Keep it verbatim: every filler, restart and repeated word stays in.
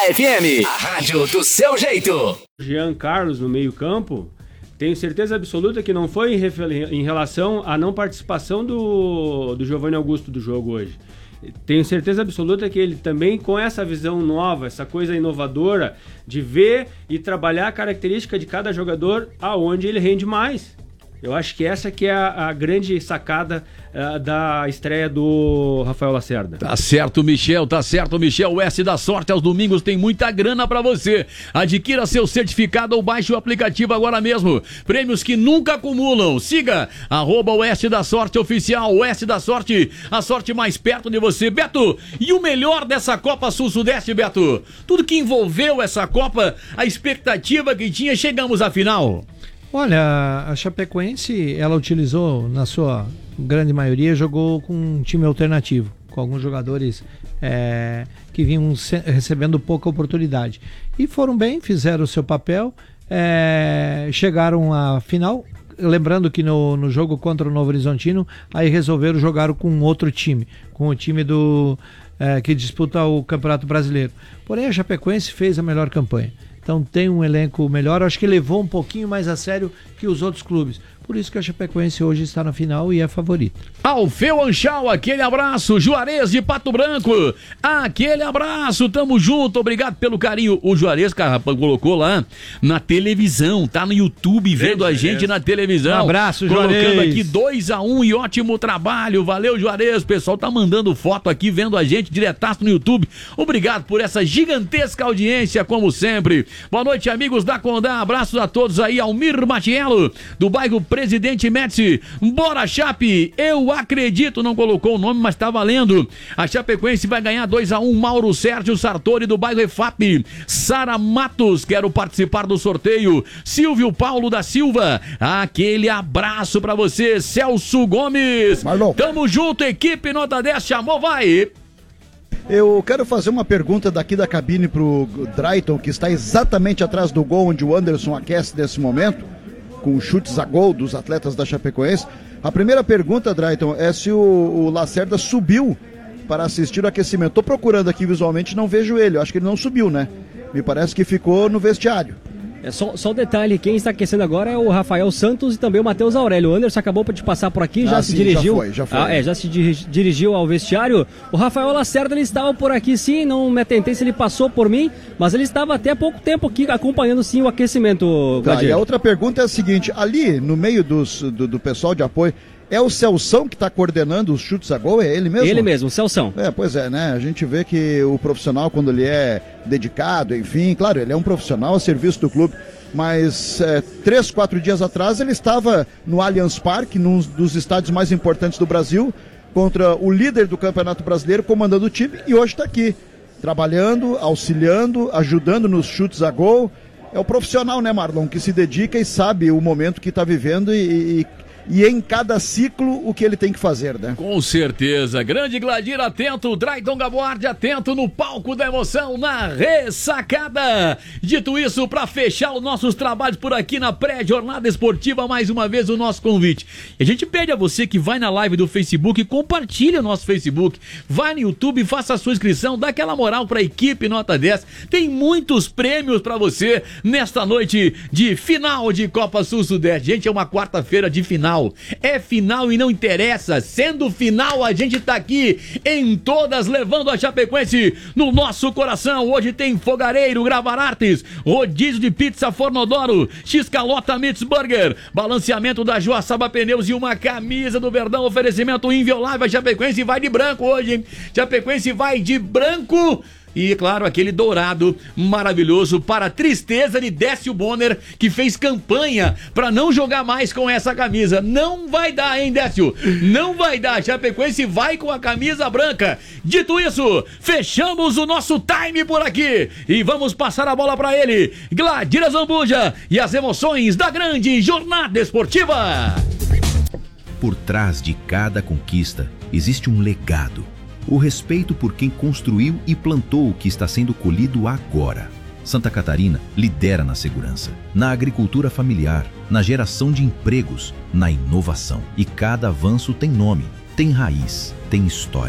F M, a rádio do seu jeito. Jean Carlos no meio campo, tenho certeza absoluta que não foi em, refer- em relação à não participação do, do Giovanni Augusto do jogo hoje. Tenho certeza absoluta que ele também, com essa visão nova, essa coisa inovadora de ver e trabalhar a característica de cada jogador aonde ele rende mais. Eu acho que essa que é a, a grande sacada uh, da estreia do Rafael Lacerda. Tá certo, Michel, tá certo, Michel. O S da Sorte aos domingos tem muita grana pra você. Adquira seu certificado ou baixe o aplicativo agora mesmo. Prêmios que nunca acumulam. Siga, arroba o S da Sorte oficial. O S da Sorte, a sorte mais perto de você. Beto, e o melhor dessa Copa Sul-Sudeste, Beto? Tudo que envolveu essa Copa, a expectativa que tinha, chegamos à final. Olha, a Chapecoense, ela utilizou, na sua grande maioria, jogou com um time alternativo, com alguns jogadores é, que vinham se, recebendo pouca oportunidade. E foram bem, fizeram o seu papel, é, chegaram à final. Lembrando que no, no jogo contra o Novo Horizontino, aí resolveram jogar com outro time, com o time do, é, que disputa o Campeonato Brasileiro. Porém, a Chapecoense fez a melhor campanha. Então tem um elenco melhor, acho que levou um pouquinho mais a sério que os outros clubes. Por isso que a Chapecoense hoje está na final e é favorita. Alfeu Anchal, aquele abraço. Juarez de Pato Branco, aquele abraço, tamo junto, obrigado pelo carinho. O Juarez, cara, colocou lá na televisão, tá no YouTube vendo a gente na televisão. Um abraço, Juarez. Colocando aqui dois a um e ótimo trabalho, valeu, Juarez. O pessoal tá mandando foto aqui, vendo a gente diretaço no YouTube. Obrigado por essa gigantesca audiência, como sempre. Boa noite, amigos da Condá, abraços a todos aí. Almir Matiello, do bairro Presidente Médici, bora Chape, eu acredito, não colocou o nome, mas tá valendo. A Chapecoense vai ganhar dois a um. Mauro Sérgio Sartori, do bairro E F A P. Sara Matos, quero participar do sorteio. Silvio Paulo da Silva, aquele abraço pra você. Celso Gomes, Marlon, tamo junto, equipe Nota dez, chamou, vai. Eu quero fazer uma pergunta daqui da cabine pro Drayton, que está exatamente atrás do gol onde o Anderson aquece nesse momento, com chutes a gol dos atletas da Chapecoense. A primeira pergunta, Drayton, é se o, o Lacerda subiu para assistir o aquecimento. Tô procurando aqui visualmente, não vejo ele. Eu acho que ele não subiu, né? Me parece que ficou no vestiário. É só, só um detalhe, quem está aquecendo agora é o Rafael Santos e também o Matheus Aurélio. O Anderson acabou de passar por aqui, já ah, se sim, dirigiu. Já foi, já foi. Ah, é, já se dirigiu ao vestiário. O Rafael Lacerda, ele estava por aqui sim, não me atentei se ele passou por mim, mas ele estava até há pouco tempo aqui acompanhando sim o aquecimento. Tá, e a outra pergunta é a seguinte, ali no meio dos, do, do pessoal de apoio, é o Celção que está coordenando os chutes a gol? É ele mesmo? Ele mesmo, o Celção. É, pois é, né? A gente vê que o profissional, quando ele é dedicado, enfim, claro, ele é um profissional a serviço do clube, mas é, três, quatro dias atrás ele estava no Allianz Parque, num dos estádios mais importantes do Brasil, contra o líder do Campeonato Brasileiro, comandando o time, e hoje está aqui, trabalhando, auxiliando, ajudando nos chutes a gol. É o profissional, né, Marlon, que se dedica e sabe o momento que está vivendo e... e E em cada ciclo o que ele tem que fazer, né? Com certeza. Grande Gladir, atento. Drayton Gaboardi, atento no palco da emoção, na ressacada. Dito isso, para fechar os nossos trabalhos por aqui na pré-jornada esportiva, mais uma vez o nosso convite. E a gente pede a você que vai na live do Facebook, compartilha o nosso Facebook, vai no YouTube, faça a sua inscrição, dá aquela moral para a equipe Nota dez. Tem muitos prêmios para você nesta noite de final de Copa Sul-Sudeste. Gente, é uma quarta-feira de final. É final e não interessa, sendo final a gente tá aqui em todas, levando a Chapecoense no nosso coração. Hoje tem Fogareiro, Gravar Artes, rodízio de pizza Fornodoro, X-Calota Meats Burger, balanceamento da Joaçaba Pneus e uma camisa do Verdão, oferecimento inviolável. A Chapecoense vai de branco hoje, hein? Chapecoense vai de branco. E, claro, aquele dourado maravilhoso para a tristeza de Décio Bonner, que fez campanha para não jogar mais com essa camisa. Não vai dar, hein, Décio? Não vai dar. Chapecoense vai com a camisa branca. Dito isso, fechamos o nosso time por aqui e vamos passar a bola para ele, Gladir Zambuja, e as emoções da grande jornada esportiva. Por trás de cada conquista existe um legado. O respeito por quem construiu e plantou o que está sendo colhido agora. Santa Catarina lidera na segurança, na agricultura familiar, na geração de empregos, na inovação. E cada avanço tem nome, tem raiz, tem história.